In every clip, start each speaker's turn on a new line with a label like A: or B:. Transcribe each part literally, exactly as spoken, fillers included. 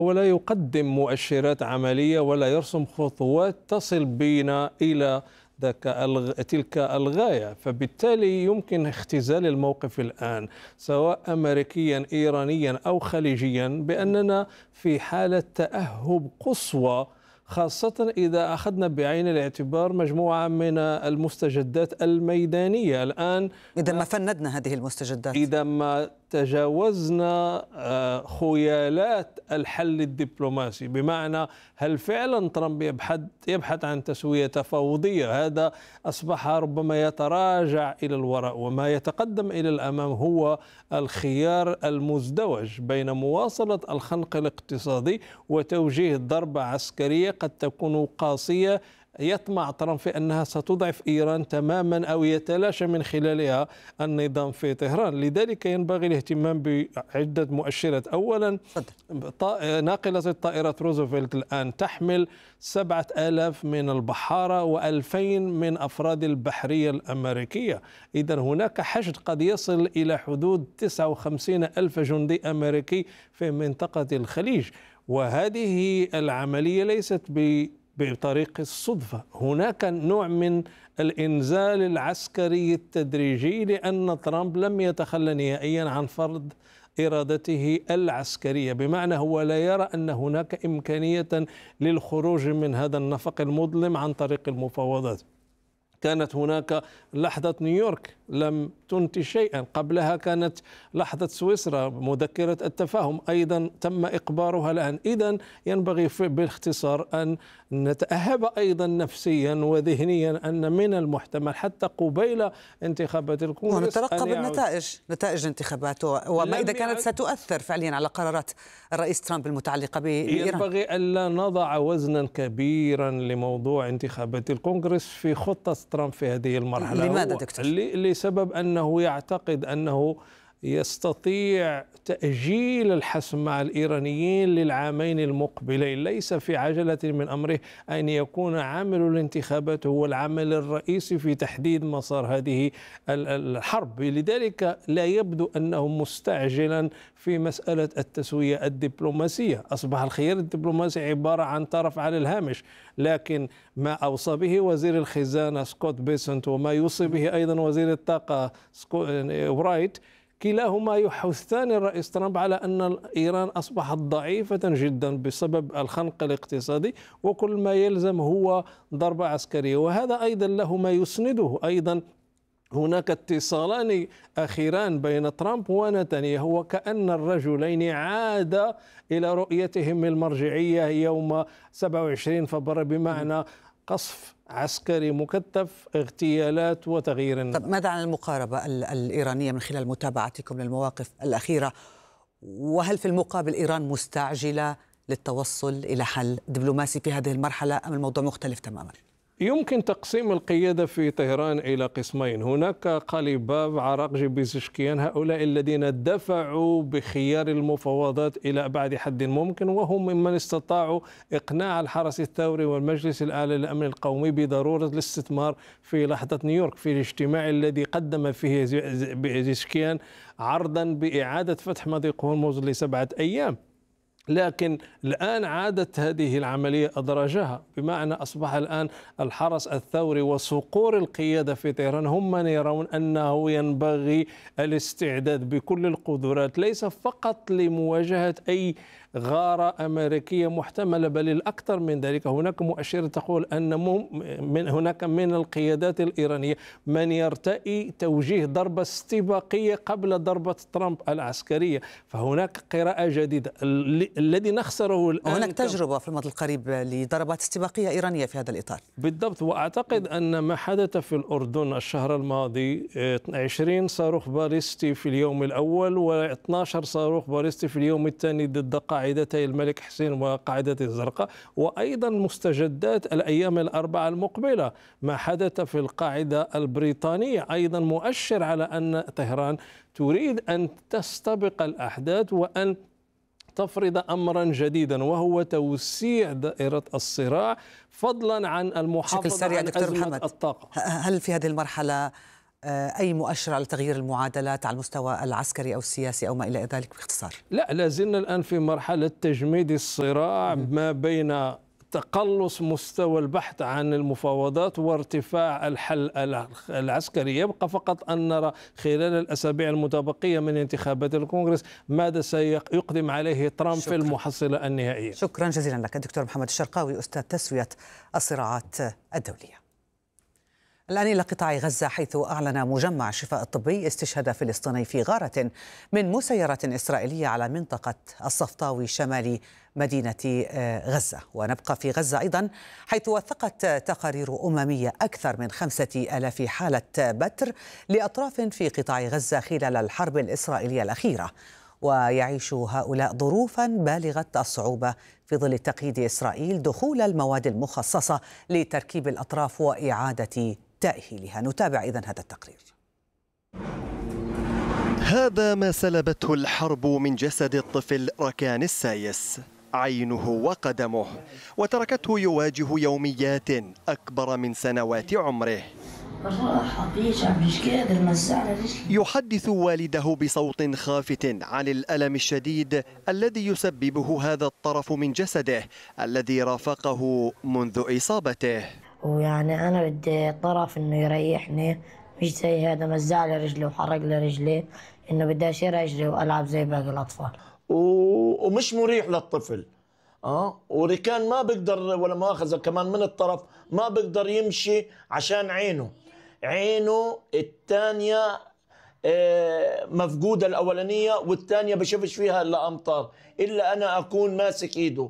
A: ولا يقدم مؤشرات عملية ولا يرسم خطوات تصل بنا إلى ذاك الغ... تلك الغاية. فبالتالي يمكن اختزال الموقف الآن سواء أمريكيا إيرانيا أو خليجيا بأننا في حالة تأهب قصوى، خاصة إذا أخذنا بعين الاعتبار مجموعة من المستجدات الميدانية الآن.
B: إذا ما فندنا هذه المستجدات،
A: إذا ما تجاوزنا خيالات الحل الدبلوماسي، بمعنى هل فعلا ترامب يبحث يبحث عن تسوية تفاوضية؟ هذا أصبح ربما يتراجع إلى الوراء، وما يتقدم إلى الأمام هو الخيار المزدوج بين مواصلة الخنق الاقتصادي وتوجيه ضربة عسكرية قد تكون قاسية يطمع ترامب في أنها ستضعف إيران تماما أو يتلاشى من خلالها النظام في طهران. لذلك ينبغي الاهتمام بعدة مؤشرات. أولا، ناقلة الطائرات روزفلت الآن تحمل سبعة آلاف من البحارة وألفين من أفراد البحرية الأمريكية. إذن هناك حشد قد يصل إلى حدود تسعة وخمسين ألف جندي أمريكي في منطقة الخليج، وهذه العملية ليست ب بطريق الصدفة. هناك نوع من الإنزال العسكري التدريجي، لأن ترامب لم يتخلى نهائيا عن فرض إرادته العسكرية، بمعنى هو لا يرى أن هناك إمكانية للخروج من هذا النفق المظلم عن طريق المفاوضات. كانت هناك لحظة نيويورك لم تنتج شيئا، قبلها كانت لحظة سويسرا مذكرة التفاهم أيضا تم إقبارها الآن. إذن ينبغي باختصار أن نتأهب أيضا نفسيا وذهنيا أن من المحتمل حتى قبيل انتخابات الكونغرس
B: ونترقب النتائج نتائج الانتخابات وما إذا كانت ستؤثر فعليا على قرارات الرئيس ترامب المتعلقة بإيران.
A: ينبغي ألا نضع وزنا كبيرا لموضوع انتخابات الكونغرس في خطة ترامب في هذه المرحلة.
B: لماذا دكتور؟
A: لسبب أنه يعتقد أنه يستطيع تأجيل الحسم مع الإيرانيين للعامين المقبلين. ليس في عجلة من أمره أن يكون عامل الانتخابات هو العامل الرئيسي في تحديد مسار هذه الحرب. لذلك لا يبدو أنه مستعجلا في مسألة التسوية الدبلوماسية. أصبح الخيار الدبلوماسي عبارة عن طرف على الهامش، لكن ما أوصى به وزير الخزانة سكوت بيسنت وما يوصي به أيضا وزير الطاقة برايت كلاهما يحثان الرئيس ترامب على أن إيران أصبحت ضعيفة جدا بسبب الخنق الاقتصادي، وكل ما يلزم هو ضربة عسكرية. وهذا أيضا له ما يسنده. أيضا هناك اتصالان أخيران بين ترامب ونتنياهو، وكأن الرجلين عادا إلى رؤيتهم المرجعية يوم سبعة وعشرين فبراير، بمعنى قصف عسكري مكثف، اغتيالات وتغيير النظام.
B: طب ماذا عن المقاربة الإيرانية من خلال متابعتكم للمواقف الأخيرة؟ وهل في المقابل إيران مستعجلة للتوصل إلى حل دبلوماسي في هذه المرحلة أم الموضوع مختلف تماما؟
A: يمكن تقسيم القيادة في طهران إلى قسمين. هناك قليباف، عراقجي، بيزشكيان، هؤلاء الذين دفعوا بخيار المفاوضات إلى أبعد حد ممكن، وهم ممن استطاعوا إقناع الحرس الثوري والمجلس الأعلى للأمن القومي بضرورة الاستثمار في لحظة نيويورك، في الاجتماع الذي قدم فيه بيزشكيان عرضا بإعادة فتح مضيق هرمز لسبعة أيام. لكن الآن عادت هذه العملية أدراجها، بمعنى أصبح الآن الحرس الثوري وصقور القيادة في طهران هم من يرون أنه ينبغي الاستعداد بكل القدرات، ليس فقط لمواجهة أي غارة أمريكية محتملة، بل الأكثر من ذلك. هناك مؤشرات تقول أن من هناك من القيادات الإيرانية من يرتئي توجيه ضربة استباقية قبل ضربة ترامب العسكرية. فهناك قراءة جديدة. الذي نخسره الآن
B: هناك تجربة في الماضي القريب لضربات استباقية إيرانية في هذا الإطار.
A: بالضبط. وأعتقد أن ما حدث في الأردن الشهر الماضي، عشرين صاروخ باليستي في اليوم الأول و12 صاروخ باليستي في اليوم الثاني ضد قاعدتي الملك حسين وقاعدة الزرقاء، وأيضا مستجدات الأيام الأربعة المقبلة ما حدث في القاعدة البريطانية أيضا مؤشر على أن طهران تريد أن تستبق الأحداث وأن تفرض أمرا جديدا، وهو توسيع دائرة الصراع فضلا عن المحافظة على أزمة الطاقة.
B: هل في هذه المرحلة أي مؤشر على تغيير المعادلات على المستوى العسكري أو السياسي أو ما إلى ذلك باختصار؟
A: لا، لازلنا الآن في مرحلة تجميد الصراع ما بين تقلص مستوى البحث عن المفاوضات وارتفاع الحل العسكري. يبقى فقط أن نرى خلال الأسابيع المتبقية من انتخابات الكونغرس ماذا سيقدم عليه ترامب شكرا. في المحصلة النهائية.
B: شكرا جزيلا لك دكتور محمد الشرقاوي، أستاذ تسوية الصراعات الدولية. الآن إلى قطاع غزة، حيث أعلن مجمع الشفاء الطبي استشهاد فلسطيني في غارة من مسيرة إسرائيلية على منطقة الصفطاوي شمال مدينة غزة. ونبقى في غزة أيضا، حيث وثقت تقارير أممية أكثر من خمسة آلاف حالة بتر لأطراف في قطاع غزة خلال الحرب الإسرائيلية الأخيرة. ويعيش هؤلاء ظروفا بالغة الصعوبة في ظل تقييد إسرائيل دخول المواد المخصصة لتركيب الأطراف وإعادة تأهيلها. نتابع إذن هذا التقرير.
C: هذا ما سلبته الحرب من جسد الطفل ركان السايس، عينه وقدمه، وتركته يواجه يوميات أكبر من سنوات عمره. يحدث والده بصوت خافت عن الألم الشديد الذي يسببه هذا الطرف من جسده الذي رافقه منذ إصابته.
D: ويعني أنا بدي طرف إنه يريحني، مش زي هذا مزع لي رجلي وحرق لي رجلي، إنه بدي أشيل رجلي وألعب زي باقي الأطفال.
E: ومش مريح للطفل. اه وركان ما بيقدر ولا مؤاخذة كمان من الطرف ما بيقدر يمشي عشان عينه عينه الثانية مفقودة، الأولانية والثانية بشوفش فيها إلا أمطار، إلا أنا أكون ماسك إيده.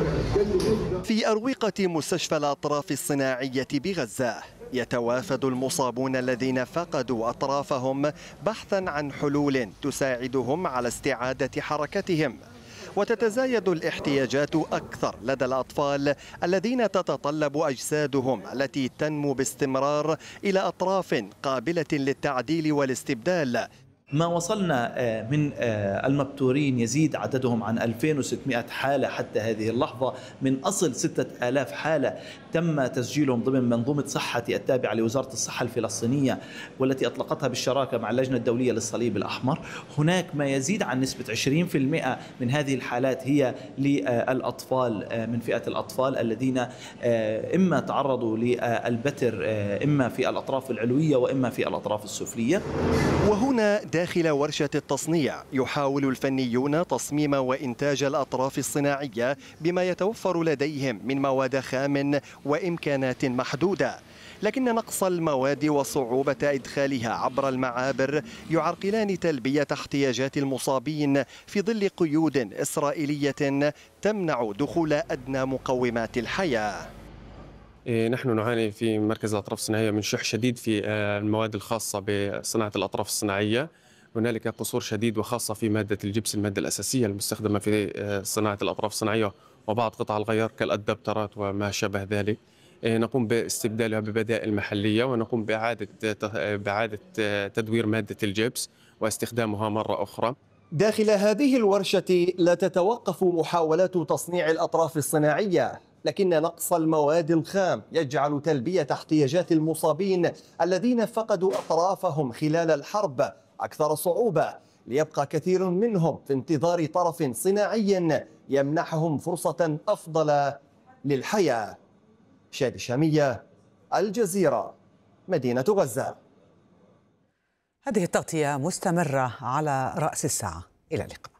C: في أروقة مستشفى الأطراف الصناعية بغزة يتوافد المصابون الذين فقدوا أطرافهم بحثا عن حلول تساعدهم على استعادة حركتهم. وتتزايد الاحتياجات أكثر لدى الأطفال الذين تتطلب أجسادهم التي تنمو باستمرار إلى أطراف قابلة للتعديل والاستبدال.
F: ما وصلنا من المبتورين يزيد عددهم عن ألفين وستمائة حالة حتى هذه اللحظة، من أصل ستة آلاف حالة تم تسجيلهم ضمن منظومة صحة التابعة لوزارة الصحة الفلسطينية والتي أطلقتها بالشراكة مع اللجنة الدولية للصليب الأحمر. هناك ما يزيد عن نسبة عشرين بالمئة من هذه الحالات هي للأطفال، من فئة الأطفال الذين إما تعرضوا للبتر إما في الأطراف العلوية وإما في الأطراف السفلية.
C: وهنا داخل ورشة التصنيع يحاول الفنيون تصميم وإنتاج الأطراف الصناعية بما يتوفر لديهم من مواد خام وإمكانات محدودة، لكن نقص المواد وصعوبة إدخالها عبر المعابر يعرقلان تلبية احتياجات المصابين في ظل قيود إسرائيلية تمنع دخول أدنى مقومات الحياة.
G: نحن نعاني في مركز الأطراف الصناعية من شح شديد في المواد الخاصة بصناعة الأطراف الصناعية. هنالك قصور شديد وخاصة في مادة الجبس، المادة الأساسية المستخدمة في صناعة الأطراف الصناعية وبعض قطع الغيار كالأدابترات وما شابه ذلك. نقوم باستبدالها ببدائل محلية ونقوم بإعادة بإعادة تدوير مادة الجبس واستخدامها مرة أخرى.
C: داخل هذه الورشة لا تتوقف محاولات تصنيع الأطراف الصناعية، لكن نقص المواد الخام يجعل تلبية احتياجات المصابين الذين فقدوا أطرافهم خلال الحرب أكثر صعوبة، ليبقى كثير منهم في انتظار طرف صناعي يمنحهم فرصة أفضل للحياة. شادي شامية، الجزيرة، مدينة غزة.
B: هذه التغطية مستمرة على رأس الساعة. إلى اللقاء.